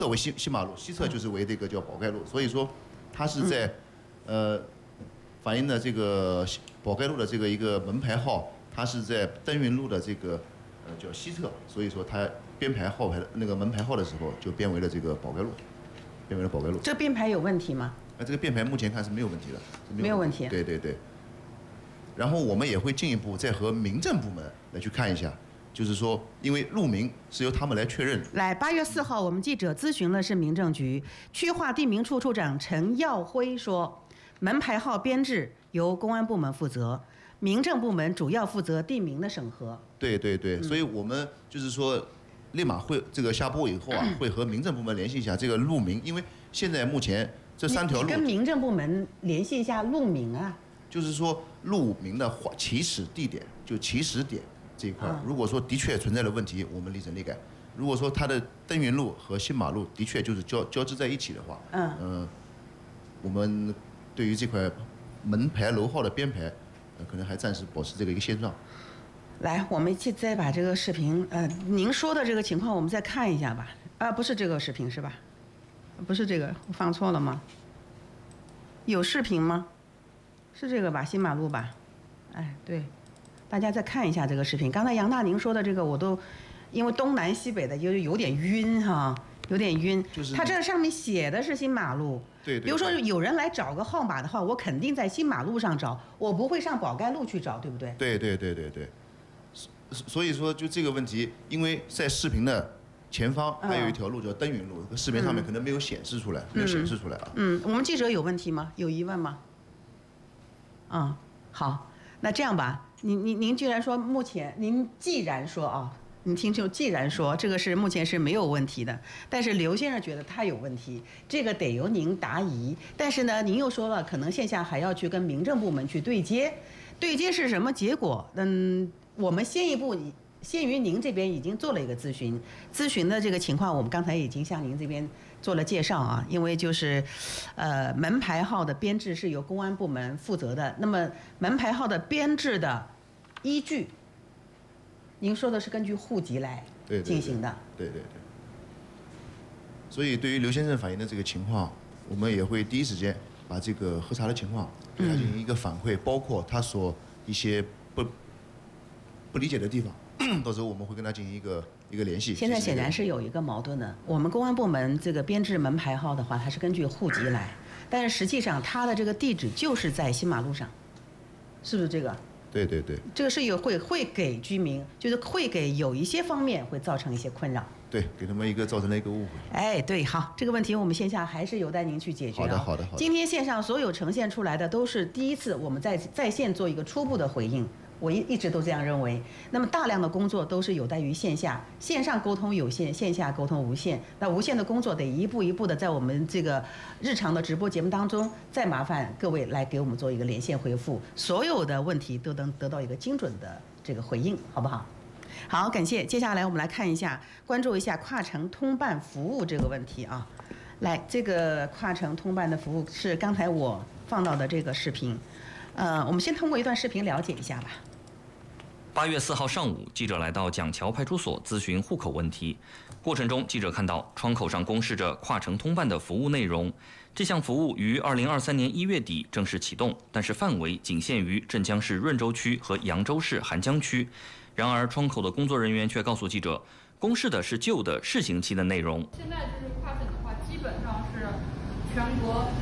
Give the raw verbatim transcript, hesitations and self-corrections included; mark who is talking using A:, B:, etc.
A: 侧为新新马路，西侧就是为这个叫宝盖路，所以说它是在呃反映的这个宝盖路的这个一个门牌号，它是在登云路的这个呃叫西侧，所以说它编排号牌的那个门牌号的时候就编为了这个宝盖路，编为了宝盖路。
B: 这编排有问题吗？
A: 那这个编排目前看是没有问题的，
B: 没有问题。
A: 对对对。然后我们也会进一步再和民政部门来去看一下。就是说，因为路名是由他们来确认。
B: 来，八月四号，我们记者咨询的是民政局区划地名处处长陈耀辉说，门牌号编制由公安部门负责，民政部门主要负责地名的审核。
A: 对对对，嗯、所以我们就是说，立马会这个下播以后啊，会和民政部门联系一下这个路名，因为现在目前这三条路，
B: 你跟民政部门联系一下路名啊。
A: 就是说，路名的起始地点就起始点。这一块，如果说的确存在了问题，我们立整立改。如果说它的登云路和新马路的确就是交交织在一起的话，嗯，呃，我们对于这块门牌楼号的编排，呃，可能还暂时保持这个一个现状。
B: 来，我们去再把这个视频，呃，您说的这个情况，我们再看一下吧。啊，不是这个视频是吧？不是这个，我放错了吗？有视频吗？是这个吧？新马路吧？哎，对。大家再看一下这个视频。刚才杨大宁说的这个，我都因为东南西北的有有点晕哈，有点晕。就是他这上面写的是新马路。
A: 对对。
B: 比如说有人来找个号码的话，我肯定在新马路上找，我不会上宝盖路去找，对不对？
A: 对对对对对。所以说，就这个问题，因为在视频的前方还有一条路叫登云路，视频上面可能没有显示出来，没有显示出来啊。
B: 嗯，我们记者有问题吗？有疑问吗？嗯，好，那这样吧。您您您既然说目前，您既然说啊，您听清楚，既然说这个是目前是没有问题的，但是刘先生觉得他有问题，这个得由您答疑。但是呢，您又说了，可能线下还要去跟民政部门去对接，对接是什么结果？嗯，我们先一步，先于您这边已经做了一个咨询，咨询的这个情况，我们刚才已经向您这边做了介绍啊。因为就是，呃，门牌号的编制是由公安部门负责的，那么门牌号的编制的依据，您说的是根据户籍来进行的。
A: 对对 对, 对, 对。所以对于刘先生反映的这个情况，我们也会第一时间把这个核查的情况给他进行一个反馈，嗯、包括他所一些不不理解的地方。到时候我们会跟他进行一个一个联系。
B: 现在显然是有一个矛盾的，我们公安部门这个编制门牌号的话，它是根据户籍来，但是实际上它的这个地址就是在新马路上，是不是这个？
A: 对对对。
B: 这个是有会会给居民，就是会给有一些方面会造成一些困扰。
A: 对，给他们一个造成了一个误会。
B: 哎，对，好，这个问题我们线下还是有待您去解决、啊。
A: 好的，好的，好的。
B: 今天线上所有呈现出来的都是第一次，我们在在线做一个初步的回应。我一一直都这样认为。那么大量的工作都是有待于线下，线上沟通有限，线下沟通无限。那无限的工作得一步一步的在我们这个日常的直播节目当中，再麻烦各位来给我们做一个连线回复，所有的问题都能得到一个精准的这个回应，好不好？好，感谢。接下来我们来看一下，关注一下跨城通办服务这个问题啊。来，这个跨城通办的服务是刚才我放到的这个视频，呃，我们先通过一段视频了解一下吧。
C: 八月四号上午，记者来到蒋桥派出所咨询户口问题。过程中，记者看到窗口上公示着跨城通办的服务内容。这项服务于二零二三年一月底正式启动，但是范围仅限于镇江市润州区和扬州市邗江区。然而，窗口的工作人员却告诉记者，公示的是旧的试行期的内容。
D: 现在就是跨省的话，基本上是全国